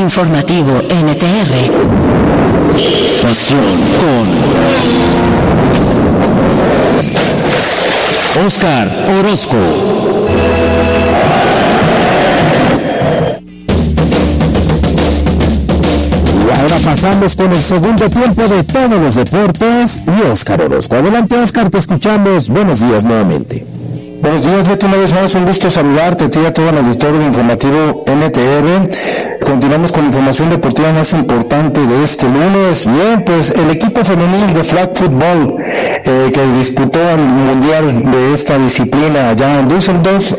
Informativo NTR. Pasión con Oscar Orozco. Ahora pasamos con el segundo tiempo de todos los deportes y Oscar Orozco. Adelante, Oscar, te escuchamos. Buenos días nuevamente. Buenos días, Beto, una vez más, un gusto saludarte a ti y a todo el auditorio de Informativo NTR. Continuamos con la información deportiva más importante de este lunes. Bien, pues el equipo femenil de flag football que disputó el mundial de esta disciplina allá en Düsseldorf,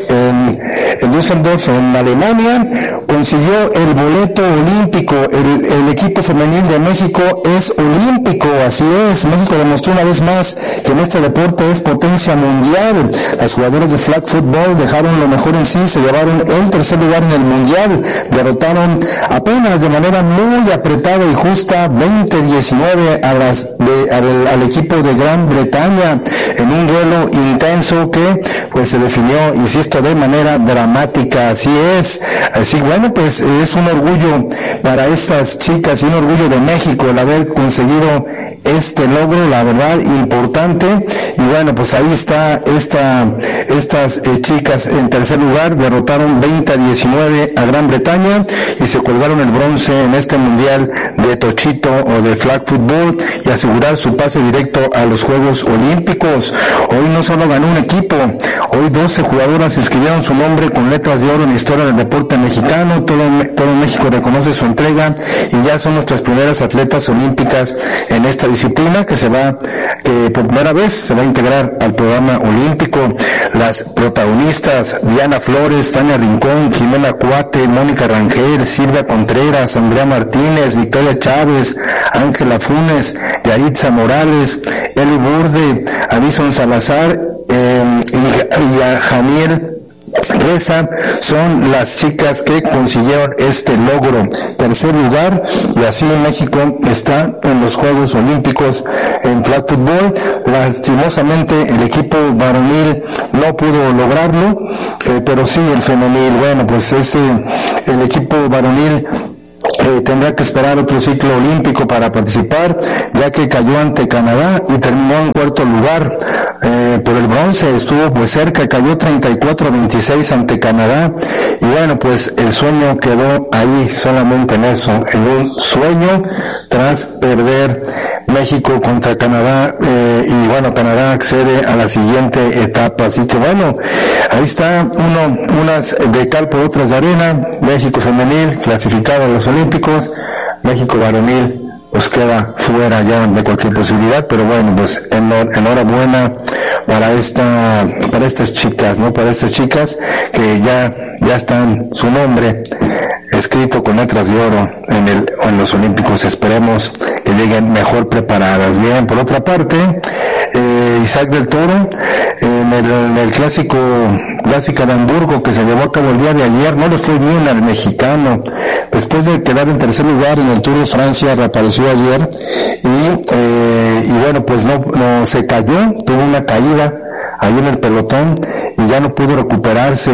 en Alemania, consiguió el boleto olímpico. El equipo femenil de México es olímpico, así es. México demostró una vez más que en este deporte es potencia mundial. Las jugadoras de flag football dejaron lo mejor en sí, se llevaron el tercer lugar en el mundial, derrotaron apenas de manera muy apretada y justa 20-19 al equipo de Gran Bretaña en un duelo intenso que pues se definió, insisto, de manera dramática. Así es, así bueno, pues es un orgullo para estas chicas y un orgullo de México el haber conseguido este logro, la verdad, importante. Y bueno, pues ahí está estas chicas en tercer lugar, derrotaron 20-19 a Gran Bretaña y se colgaron el bronce en este mundial de tochito o de flag football y asegurar su pase directo a los Juegos Olímpicos. Hoy no solo ganó un equipo, hoy 12 jugadoras escribieron su nombre con letras de oro en la historia del deporte mexicano. Todo México reconoce su entrega y ya son nuestras primeras atletas olímpicas en esta disciplina que por primera vez se va a integrar al programa olímpico. Las protagonistas: Diana Flores, Tania Rincón, Jimena Cuate, Mónica Rangel, Silvia Contreras, Andrea Martínez, Victoria Chávez, Ángela Funes, Yaritza Morales, Eli Burde, Alison Salazar y a Janiel Reza son las chicas que consiguieron este logro, tercer lugar, y así México está en los Juegos Olímpicos en flag football. Lastimosamente el equipo varonil no pudo lograrlo, pero sí el femenil. Bueno, pues el equipo varonil tendrá que esperar otro ciclo olímpico para participar, ya que cayó ante Canadá y terminó en cuarto lugar por el bronce. Estuvo pues cerca, cayó 34-26 ante Canadá y bueno, pues el sueño quedó ahí solamente en eso, en un sueño tras perder México contra Canadá y bueno, Canadá accede a la siguiente etapa. Así que bueno, ahí está unas de cal por otras de arena. México femenil clasificado a los Olímpicos, México varonil pues queda fuera ya de cualquier posibilidad, pero bueno, pues enhorabuena para estas chicas, ¿no? Para estas chicas que ya están su nombre escrito con letras de oro en los Olímpicos. Esperemos que lleguen mejor preparadas. Bien, por otra parte, Isaac del Toro, en el clásica de Hamburgo que se llevó a cabo el día de ayer, no le fue bien al mexicano. Después de quedar en tercer lugar en el Tour de Francia, reapareció ayer y bueno, pues no se cayó, tuvo una caída ahí en el pelotón y ya no pudo recuperarse.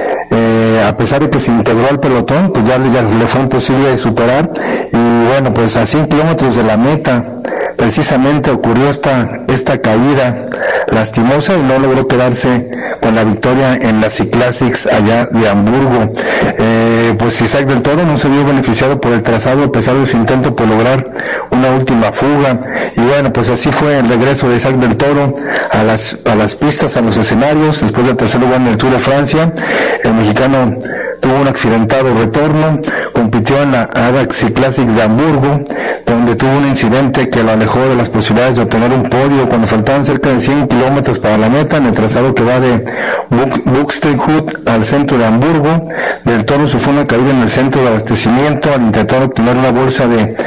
A pesar de que se integró al pelotón, pues ya le fue imposible de superar y bueno, pues a 100 kilómetros de la meta precisamente ocurrió esta caída lastimosa y no logró quedarse con la victoria en la Cyclassics allá de Hamburgo. Pues Isaac del Toro no se vio beneficiado por el trazado a pesar de su intento por lograr una última fuga y bueno, pues así fue el regreso de Isaac del Toro a las pistas, a los escenarios después del tercer lugar en el Tour de Francia. El mexicano tuvo un accidentado retorno, compitió en la ADAC Cyclassics de Hamburgo, donde tuvo un incidente que lo alejó de las posibilidades de obtener un podio cuando faltaban cerca de 100 kilómetros para la meta en el trazado que va de Buxtehude al centro de Hamburgo. Del Toro sufrió una caída en el centro de abastecimiento al intentar obtener una bolsa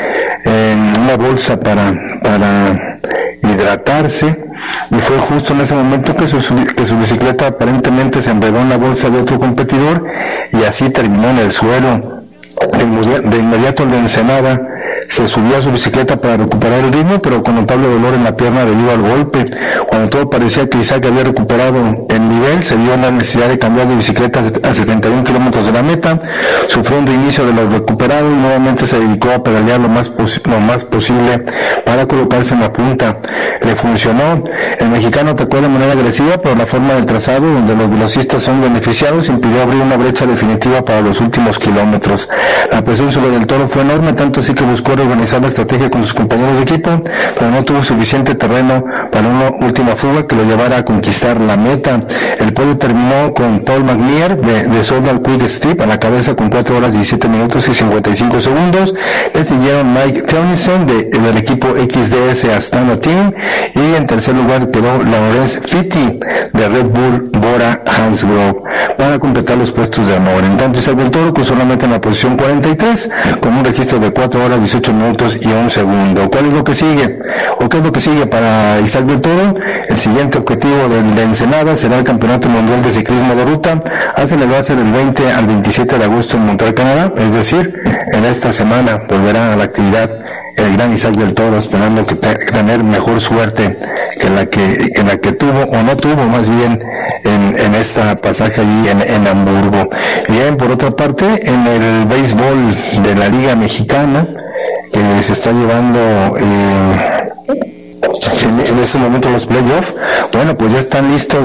para hidratarse y fue justo en ese momento que su bicicleta aparentemente se enredó en la bolsa de otro competidor y así terminó en el suelo. De inmediato el de Ensenada se subió a su bicicleta para recuperar el ritmo, pero con notable dolor en la pierna debido al golpe. Cuando todo parecía que Isaac había recuperado el nivel, se vio la necesidad de cambiar de bicicleta a 71 kilómetros de la meta, sufrió un reinicio de los recuperados y nuevamente se dedicó a pedalear lo más posible para colocarse en la punta. Le funcionó. El mexicano atacó de manera agresiva, pero la forma del trazado, donde los velocistas son beneficiados, impidió abrir una brecha definitiva para los últimos kilómetros. La presión sobre Del Toro fue enorme, tanto así que buscó reorganizar la estrategia con sus compañeros de equipo, pero no tuvo suficiente terreno para una última fuga que lo llevara a conquistar la meta. El podio terminó con Paul Magnier de Soldal Quick Step a la cabeza con 4 horas 17 minutos y 55 segundos. Le siguieron Mike Theunissen del equipo XDS Astana Team, y en tercer lugar quedó Laurence Fitti de Red Bull Bora Hansgrohe para completar los puestos de honor. En tanto, Isaac Del Toro cruzó solamente en la posición 43 con un registro de 4 horas 18 minutos y 1 segundo. ¿Cuál es lo que sigue? ¿O qué es lo que sigue para Isaac Del Toro? El siguiente objetivo de Ensenada será el Campeonato Mundial de Ciclismo de Ruta a celebrarse del 20 al 27 de agosto en Montreal, Canadá, es decir, en esta semana volverá a la actividad el gran Isaac Del Toro, esperando tener mejor suerte que la que tuvo, o no tuvo más bien, en esta pasaje allí en Hamburgo. Bien, por otra parte, en el béisbol de la Liga Mexicana, que se está llevando en ese momento los playoffs, bueno, pues ya están listos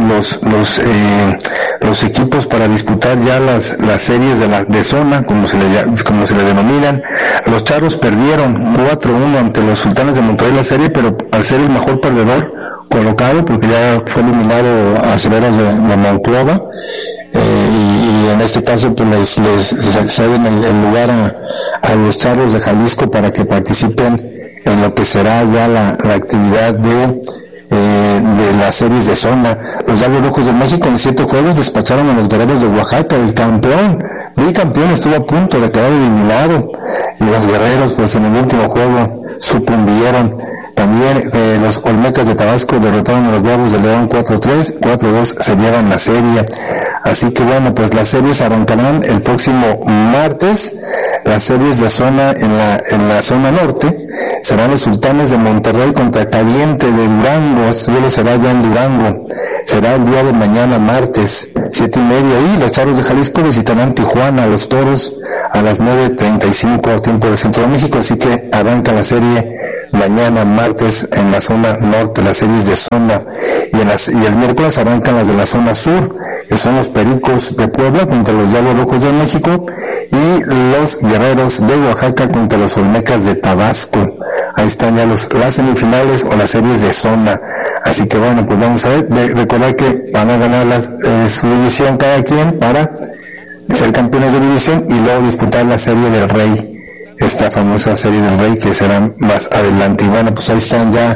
los equipos para disputar ya las series de zona, como se les denominan. Los Charros perdieron 4-1 ante los Sultanes de Monterrey la serie, pero al ser el mejor perdedor colocado, porque ya fue eliminado a Acereros de Monclova, y en este caso pues les ceden el lugar a los Charros de Jalisco para que participen en lo que será ya la actividad de las series de zona. Los Diablos Rojos de México en 7 juegos despacharon a los Guerreros de Oaxaca. El bicampeón estuvo a punto de quedar eliminado, y los Guerreros pues en el último juego sucumbieron. También los Olmecas de Tabasco derrotaron a los Bravos de León 4-3, 4-2 se llevan la serie. Así que bueno, pues las series arrancarán el próximo martes. Las series de zona en la zona norte serán los Sultanes de Monterrey contra Caliente de Durango. Este duelo será ya en Durango. Será el día de mañana, martes, 7:30, y los Charros de Jalisco visitarán Tijuana, los Toros, a las 9:35 tiempo del Centro de México. Así que arranca la serie mañana, martes, en la zona norte, las series de zona, y el miércoles arrancan las de la zona sur, que son los Pericos de Puebla contra los Diablos Rojos de México, y los Guerreros de Oaxaca contra los Olmecas de Tabasco. Ahí están ya las semifinales o las series de zona. Así que bueno, pues vamos a ver, recordar que van a ganar su división cada quien para ser campeones de división y luego disputar la serie del Rey, esta famosa serie del Rey que será más adelante. Y bueno, pues ahí están ya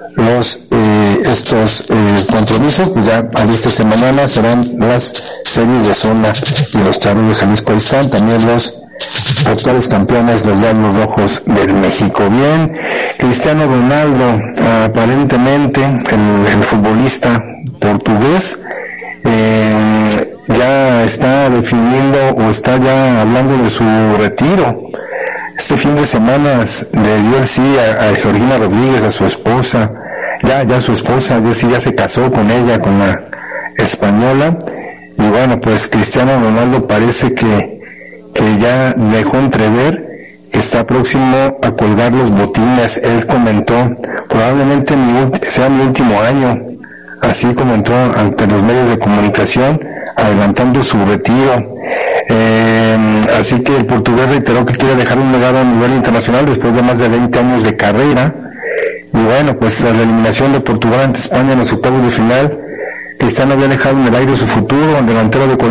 estos compromisos, pues ya a esta mañana serán las series de zona, y los Charros de Jalisco ahí están, también los actuales campeones, los Diablos Rojos del México. Bien, Cristiano Ronaldo, aparentemente el futbolista portugués, ya está definiendo o está ya hablando de su retiro. Este fin de semana le dio el sí a Georgina Rodríguez, a su esposa, ya su esposa, ya se casó con ella, con la española, y bueno, pues Cristiano Ronaldo parece que ya dejó entrever que está próximo a colgar los botines. Él comentó, probablemente sea mi último año, así comentó ante los medios de comunicación, adelantando su retiro. Así que el portugués reiteró que quiere dejar un legado a nivel internacional después de más de 20 años de carrera. Y bueno, pues tras la eliminación de Portugal ante España en los octavos de final, Cristiano había dejado en el aire su futuro. El delantero de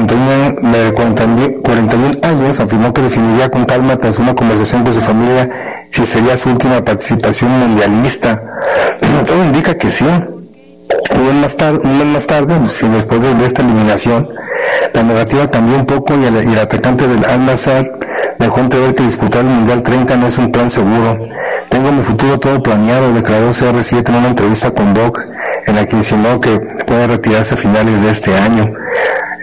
41 años afirmó que definiría con calma tras una conversación con su familia si sería su última participación mundialista. Todo indica que sí. Un mes más tarde, después de esta eliminación, la narrativa cambió un poco, y el atacante del Al-Nassr dejó entrever que disputar el Mundial 30 no es un plan seguro. Tengo mi futuro todo planeado, declaró CR7 en una entrevista con Vogue, en la que insinuó que puede retirarse a finales de este año.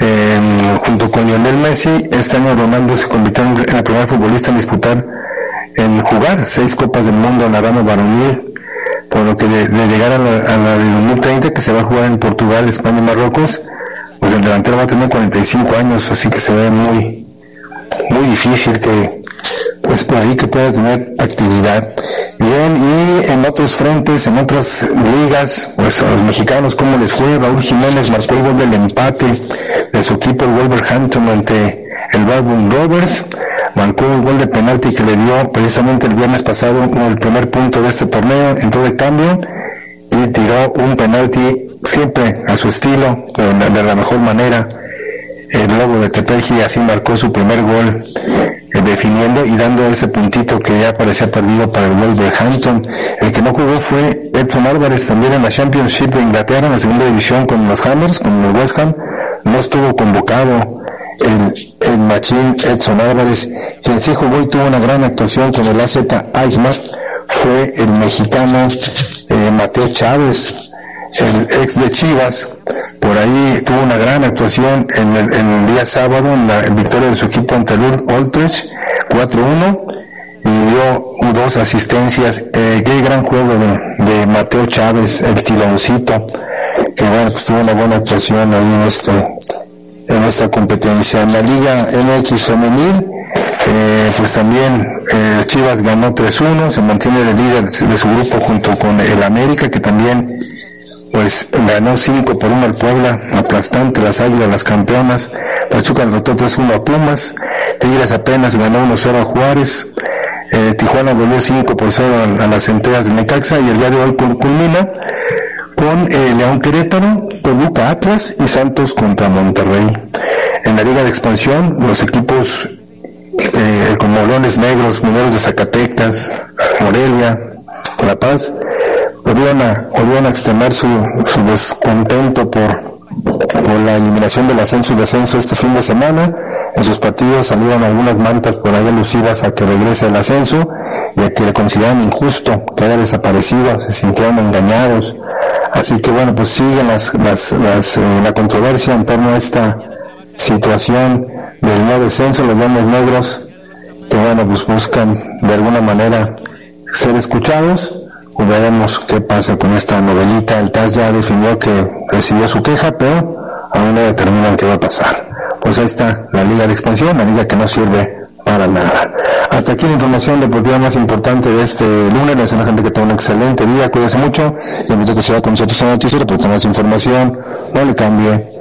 Junto con Lionel Messi, este año Ronaldo se convirtió en el primer futbolista en disputar en jugar 6 Copas del Mundo en la rama varonil, por lo que de llegar a la de 2030, que se va a jugar en Portugal, España y Marruecos, pues el delantero va a tener 45 años, así que se ve muy difícil que pues por ahí que pueda tener actividad. Bien, y en otros frentes, en otras ligas, pues a los mexicanos, ¿cómo les fue? Raúl Jiménez marcó el gol del empate de su equipo, el Wolverhampton, ante el Blackburn Rovers. Marcó el gol de penalti que le dio precisamente el viernes pasado el primer punto de este torneo, entró de cambio y tiró un penalti siempre a su estilo, de la mejor manera. El Lobo de Tepeji así marcó su primer gol, definiendo y dando ese puntito que ya parecía perdido para el Wolverhampton. El que no jugó fue Edson Álvarez, también en la Championship de Inglaterra, en la segunda división con los Hammers, con el West Ham. No estuvo convocado el machín Edson Álvarez. Quien sí jugó y tuvo una gran actuación con el AZ Alkmaar fue el mexicano Mateo Chávez, el ex de Chivas. Por ahí tuvo una gran actuación en el día sábado en la victoria de su equipo ante el Utrecht 4-1 y dio 2 asistencias. Qué gran juego de Mateo Chávez, el tiloncito, que bueno, pues tuvo una buena actuación ahí en esta competencia. En la Liga MX femenil, pues también Chivas ganó 3-1, se mantiene de líder de su grupo junto con el América, que también pues ganó 5-1 al Puebla, aplastante las Águilas, las campeonas. Pachuca derrotó 3-1 a Pumas, Tigres apenas ganó 1-0 a Juárez, Tijuana volvió 5-0 a las Centellas de Necaxa, y el día de hoy culmina con León Querétaro, Toluca Atlas y Santos contra Monterrey. En la Liga de Expansión, los equipos como Leones Negros, Mineros de Zacatecas, Morelia, La Paz, volvieron a extremar su descontento por la eliminación del ascenso y descenso este fin de semana. En sus partidos salieron algunas mantas por ahí alusivas a que regrese el ascenso y a que le consideran injusto que haya desaparecido, se sintieron engañados. Así que bueno, pues siguen la controversia en torno a esta situación del no descenso. Los Leones Negros, que bueno, pues buscan de alguna manera ser escuchados. Veremos qué pasa con esta novelita. El TAS ya definió que recibió su queja, pero aún no determinan qué va a pasar. Pues ahí está la Liga de Expansión, la liga que no sirve para nada. Hasta aquí la información deportiva más importante de este lunes. Les deseo a la gente que tenga un excelente día, cuídense mucho, y invito a que se vaya con nosotros en el noticiero, porque con más información no le cambie.